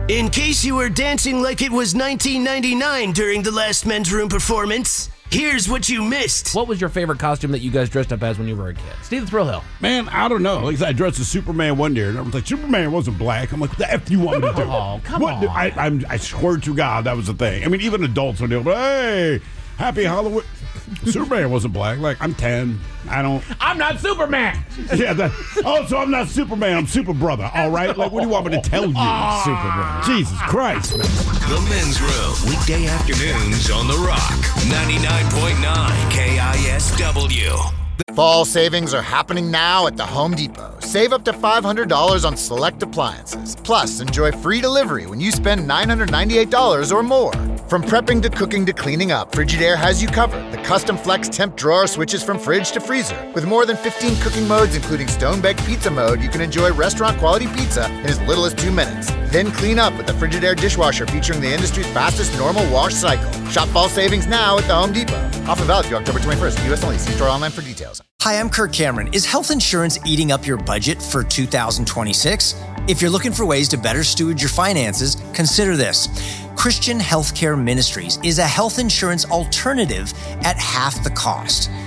In case you were dancing like it was 1999 during the last Men's Room performance, here's what you missed. What was your favorite costume that you guys dressed up as when you were a kid? Steve the Thrill Hill. Man, I don't know. Like I said, I dressed as Superman one year, and everyone's like, Superman wasn't black. I'm like, what the F do you want me to do? Oh, come on. I swear to God, that was the thing. I mean, even adults are doing, hey, happy Halloween. Superman wasn't black. Like, I'm 10. I'm not Superman. Yeah. So I'm not Superman. I'm Super Brother. All right. Like, what do you want me to tell you? Super Brother. Jesus Christ, man. The Men's Room, weekday afternoons on The Rock, 99.9 KISW. Fall savings are happening now at the Home Depot. Save up to $500 on select appliances. Plus, enjoy free delivery when you spend $998 or more. From prepping to cooking to cleaning up, Frigidaire has you covered. The custom flex temp drawer switches from fridge to freezer. With more than 15 cooking modes, including stone-baked pizza mode, you can enjoy restaurant-quality pizza in as little as 2 minutes. Then clean up with the Frigidaire dishwasher featuring the industry's fastest normal wash cycle. Shop fall savings now at the Home Depot. Offer valid through October 21st. U.S. only. See store online for details. Hi, I'm Kirk Cameron. Is health insurance eating up your budget for 2026? If you're looking for ways to better steward your finances, consider this. Christian Healthcare Ministries is a health insurance alternative at half the cost.